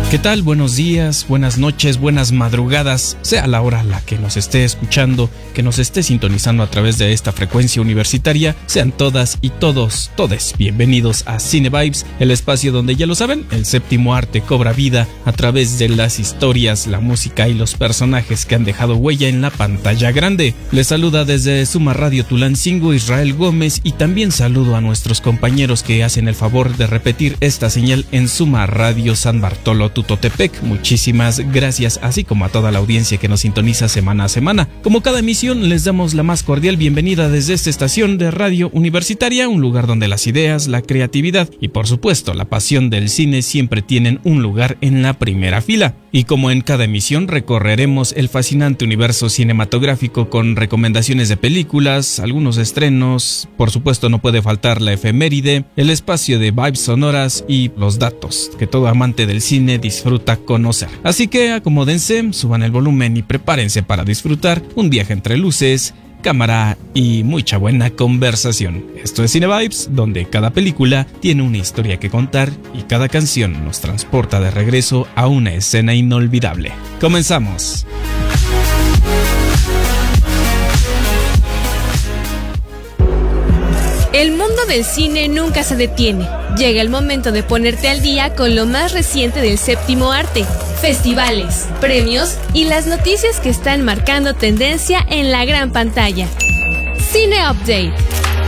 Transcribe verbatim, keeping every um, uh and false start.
¿Qué tal? Buenos días, buenas noches, buenas madrugadas, sea la hora la que nos esté escuchando, que nos esté sintonizando a través de esta frecuencia universitaria. Sean todas y todos, todes bienvenidos a Cine Vibes, el espacio donde, ya lo saben, el séptimo arte cobra vida a través de las historias, la música y los personajes que han dejado huella en la pantalla grande. Les saluda desde Suma Radio Tulancingo Israel Gómez, y también saludo a nuestros compañeros que hacen el favor de repetir esta señal en Suma Radio San Bartolo Tutotepec. Muchísimas gracias, así como a toda la audiencia que nos sintoniza semana a semana. Como cada emisión, les damos la más cordial bienvenida desde esta estación de radio universitaria, un lugar donde las ideas, la creatividad y por supuesto la pasión del cine siempre tienen un lugar en la primera fila. Y como en cada emisión, recorreremos el fascinante universo cinematográfico con recomendaciones de películas, algunos estrenos, por supuesto no puede faltar la efeméride, el espacio de vibes sonoras y los datos que todo amante del cine disfruta conocer. Así que acomódense, suban el volumen y prepárense para disfrutar un viaje entre luces, cámara y mucha buena conversación. Esto es Cine Vibes, donde cada película tiene una historia que contar y cada canción nos transporta de regreso a una escena inolvidable. ¡Comenzamos! El mundo del cine nunca se detiene. Llega el momento de ponerte al día con lo más reciente del séptimo arte, festivales, premios y las noticias que están marcando tendencia en la gran pantalla. Cine Update.